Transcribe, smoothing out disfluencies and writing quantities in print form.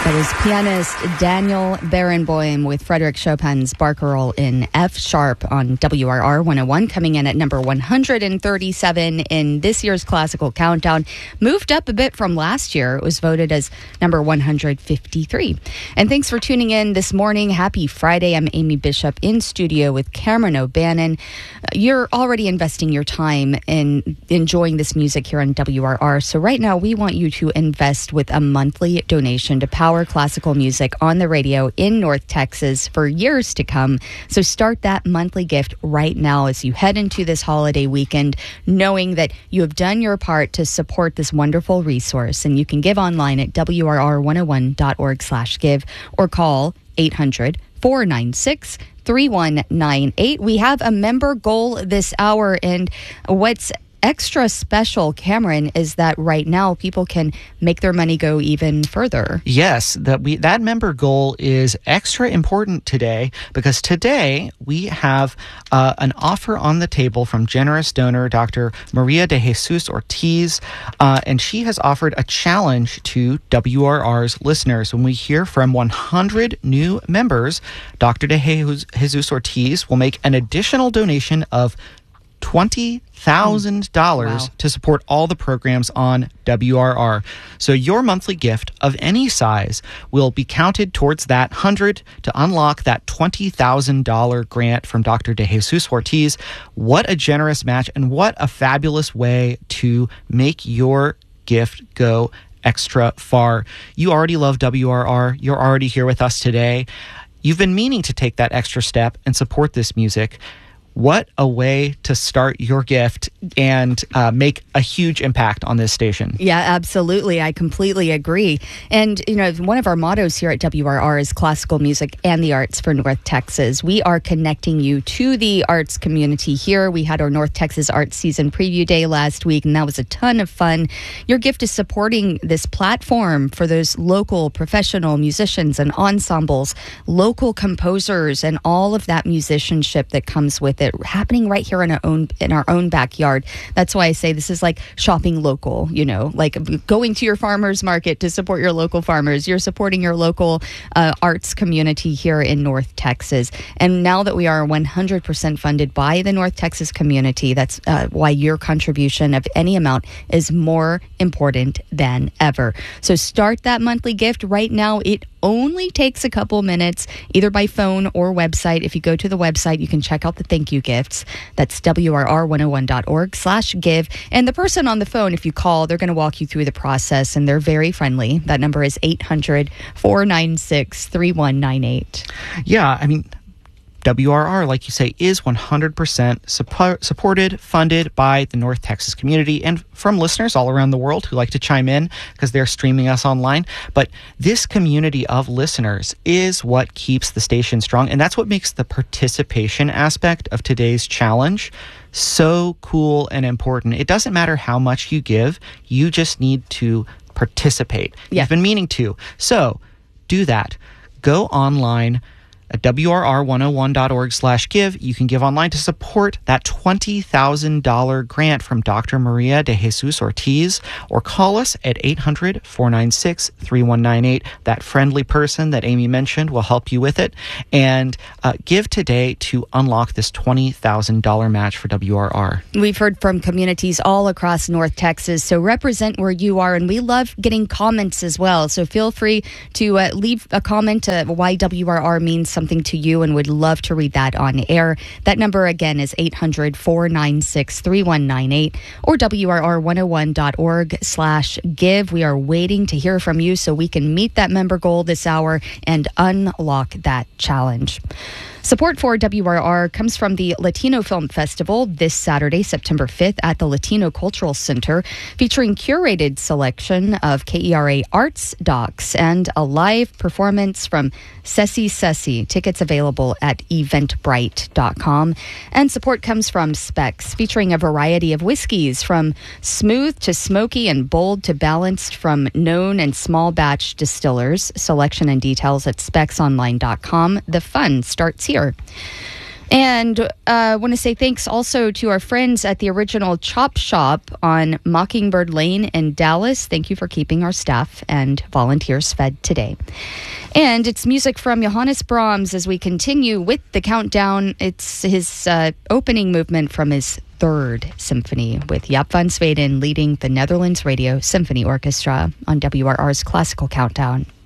That was pianist Daniel Barenboim with Frederick Chopin's Barcarolle in F sharp on WRR 101, coming in at number 137 in this year's classical countdown. Moved up a bit from last year. It was voted as number 153. And thanks for tuning in this morning. Happy Friday. I'm Amy Bishop in studio with Cameron O'Bannon. You're already investing your time in enjoying this music here on WRR. So right now we want you to invest with a monthly donation to Power Classical Music on the radio in North Texas for years to come. So start that monthly gift right now as you head into this holiday weekend, knowing that you have done your part to support this wonderful resource. And you can give online at WRR101.org/give or call 800-496-3198. We have a member goal this hour, and what's extra special, Cameron, is that right now people can make their money go even further. Yes, that member goal is extra important today because today we have an offer on the table from generous donor Dr. Maria de Jesus Ortiz, and she has offered a challenge to WRR's listeners. When we hear from 100 new members, Dr. de Jesus Ortiz will make an additional donation of $20,000 to support all the programs on WRR. So your monthly gift of any size will be counted towards that 100 to unlock that $20,000 grant from Dr. de Jesus Ortiz. What a generous match, and what a fabulous way to make your gift go extra far. You already love WRR. You're already here with us today. You've been meaning to take that extra step and support this music. What a way to start your gift and make a huge impact on this station. Yeah, absolutely. I completely agree. And, you know, one of our mottos here at WRR is classical music and the arts for North Texas. We are connecting you to the arts community here. We had our North Texas Arts Season Preview Day last week, and that was a ton of fun. Your gift is supporting this platform for those local professional musicians and ensembles, local composers, and all of that musicianship that comes with it, happening right here in our own backyard. That's why I say this is like shopping local, you know, like going to your farmer's market to support your local farmers. You're supporting your local arts community here in North Texas. And now that we are 100% funded by the North Texas community, that's why your contribution of any amount is more important than ever. So start that monthly gift right now. It only takes a couple minutes, either by phone or website. If you go to the website, you can check out the thank you gifts. That's WRR101.org/give. And the person on the phone, if you call, they're going to walk you through the process, and they're very friendly. That number is 800-496-3198. Yeah, I mean, WRR, like you say, is 100% supported, funded by the North Texas community and from listeners all around the world who like to chime in because they're streaming us online. But this community of listeners is what keeps the station strong, and that's what makes the participation aspect of today's challenge so cool and important. It doesn't matter how much you give, you just need to participate. Yeah. You've been meaning to. So do that. Go online at WRR101.org/give. You can give online to support that $20,000 grant from Dr. Maria de Jesus Ortiz, or call us at 800-496-3198. That friendly person that Amy mentioned will help you with it. And give today to unlock this $20,000 match for WRR. We've heard from communities all across North Texas, so represent where you are, and we love getting comments as well. So feel free to leave a comment why WRR means something to you, and would love to read that on air. That number again is 800-496-3198 or WRR101.org/give. We are waiting to hear from you so we can meet that member goal this hour and unlock that challenge. Support for WRR comes from the Latino Film Festival this Saturday, September 5th at the Latino Cultural Center, featuring curated selection of KERA arts docs and a live performance from Ceci Ceci. Tickets available at eventbrite.com. And support comes from Specs, featuring a variety of whiskeys from smooth to smoky and bold to balanced from known and small batch distillers. Selection and details at specsonline.com. The fun starts here. And I want to say thanks also to our friends at the Original Chop Shop on Mockingbird Lane in Dallas. Thank you for keeping our staff and volunteers fed today. And it's music from Johannes Brahms as we continue with the countdown. It's his opening movement from his Third Symphony with Jaap van Zweden leading the Netherlands Radio Symphony Orchestra on WRR's Classical Countdown.